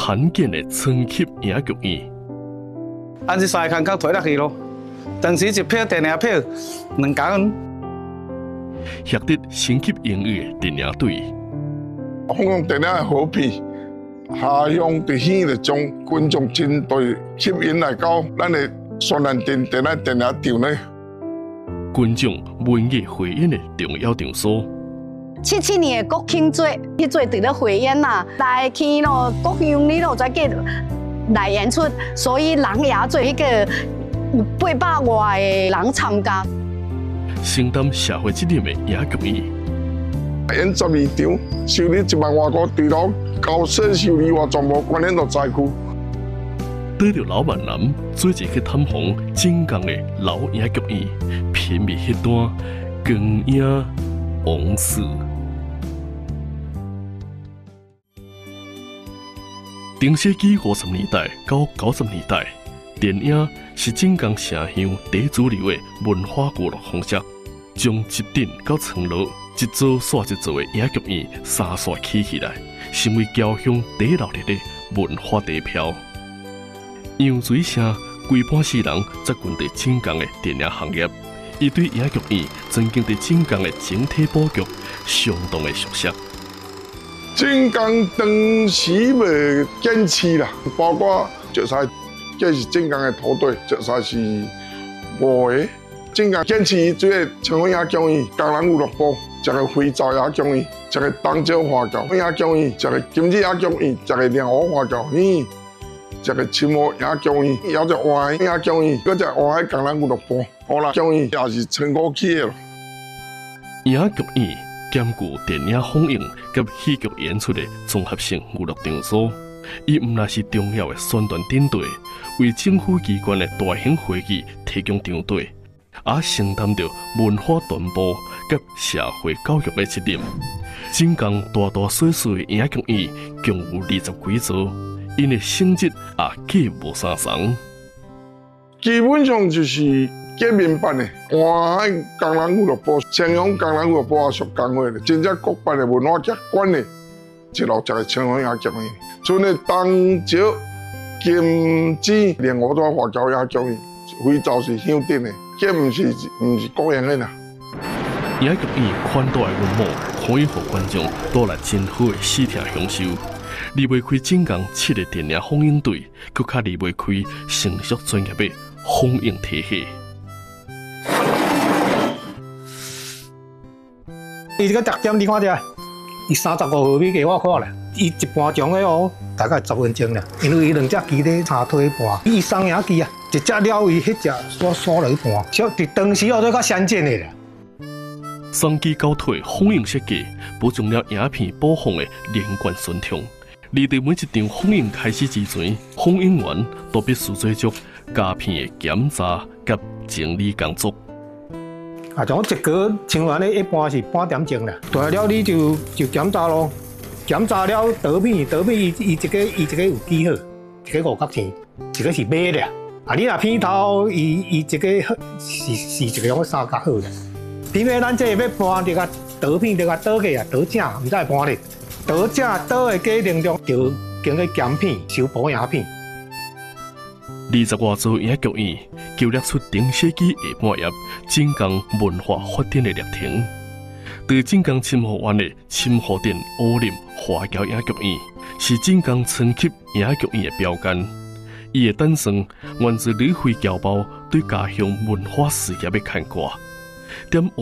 罕见的春级影剧院。 按这3个工推落去咯，当时一票电影票2港元。 获得升级英语的电影队。 香港电影的好片，下乡伫戏就将观众针对吸引来到咱的双南电影场呢。 观众文艺汇演的重要场所。 77年的国庆节，迄节伫咧汇演啦，来去咯，各乡里咯，再给来演出，所以人也做迄个有800外的人参加。 承担社会责任的影剧院。 演12场，收入1万外块，除了交税收以外，全部关联到灾区。 带着老万男做一去探访正港的老影剧院，品味迄段光影往事。中世纪50年代到90年代，电影是正港城乡第一主流的文化娱乐方式，将一顶到层楼一座刷一座的影剧院三刷起来，成为侨乡第一流烈的文化地标。杨水生规半世人扎根在正港的电影行业，伊对影剧院曾经在正港的整体布局相当的熟悉。 正港当时袂建市啦，包括石狮，这是正港的土地，石狮是5个。正港建市即个青花影剧院、工人俱乐部，一个非洲影剧院，一个东洲华侨影剧院，一个金日影剧院，一个良湖华侨院，一个青湖影剧院，有一个华海影剧院，搁一个华海工人俱乐部，好啦，剧院也是成功起的咯。 影剧院兼具电影放映甲戏剧演出的综合性娱乐场所，伊毋但是重要的宣传顶队，为政府机关的大型会议提供场地，也承担着文化传播甲社会教育的责任。正港大大小小的影剧院共有20几座，因的性质也各无相同。 基本上就是革命版的华海工人俱乐部、青乡工人俱乐部也属工会的，真正各班的文化局管的，一路一个青乡影剧院，像的东石、金枝、莲湖都华侨影剧院，非洲是乡镇的，这毋是国营的啦。 影剧院宽大的规模，可以让观众带来真好的视听享受。离袂开正港7个电影放映队，更较离袂开成熟专业的放映体系。 伊这个特点你看者，伊35毫米给我看咧，伊一半钟的哦，大概10分钟啦，因为伊2只机咧插推半，伊双影机啊，一只了伊迄只刷了一半，小伫当时哦都较先进的啦。 双机高腿放映设计，保障了影片播放的连贯顺畅。而伫每一场放映开始之前，放映员都必须做足佳片的检查甲整理工作。 像一格清完咧，一般是半点钟啦。大了你就检查咯，检查了刀片伊一个有记号，一个5角钱，一个是买的。你若片头伊一个是一个用3角号的。因为咱这要搬这个刀片，这个刀个啊，刀正唔使搬咧。刀正刀的假能量就经过检片、修补影片。 20多座影剧院，勾勒出中世纪下半叶正港文化发展的历程。对正港深河湾的深河店乌林华侨影剧院，是正港村级影剧院的标杆。伊的诞生源自李辉侨胞对家乡文化事业的牵挂。踮